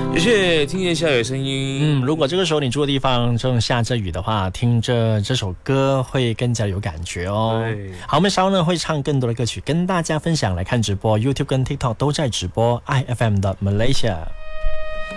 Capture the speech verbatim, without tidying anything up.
的确听见下雨声音。 嗯，如果这个时候你住的地方正下着雨的话，听着这首歌会更加有感觉哦。 对， 好，我们稍后呢会唱更多的歌曲跟大家分享。来看直播 ，YouTube 跟 TikTok 都在直播 I F M 的 Malaysia。